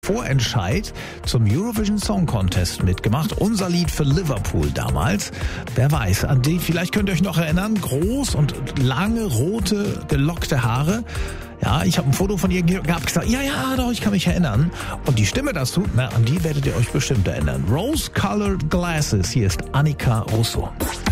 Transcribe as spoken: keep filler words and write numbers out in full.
Vorentscheid zum Eurovision Song Contest mitgemacht. Unser Lied für Liverpool damals. Wer weiß, an die, vielleicht könnt ihr euch noch erinnern, groß und lange, rote, gelockte Haare. Ja, ich habe ein Foto von ihr gehabt, gesagt, ja, ja, doch, ich kann mich erinnern. Und die Stimme dazu, na, an die werdet ihr euch bestimmt erinnern. Rose-Colored Glasses, hier ist Annika Russo.